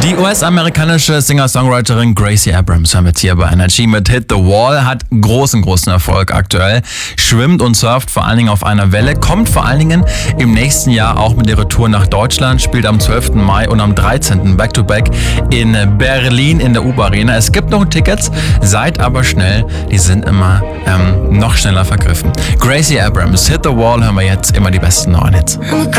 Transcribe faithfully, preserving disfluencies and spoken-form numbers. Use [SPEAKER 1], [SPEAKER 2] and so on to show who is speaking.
[SPEAKER 1] Die U S-amerikanische Singer-Songwriterin Gracie Abrams hören wir jetzt hier bei Energy mit Hit the Wall, hat großen, großen Erfolg aktuell, schwimmt und surft vor allen Dingen auf einer Welle, kommt vor allen Dingen im nächsten Jahr auch mit ihrer Tour nach Deutschland, spielt am zwölften Mai und am dreizehnten Back-to-Back in Berlin in der U-Bahn-Arena. Es gibt noch Tickets, seid aber schnell, die sind immer ähm, noch schneller vergriffen. Gracie Abrams, Hit the Wall, hören wir jetzt immer die besten neuen Hits.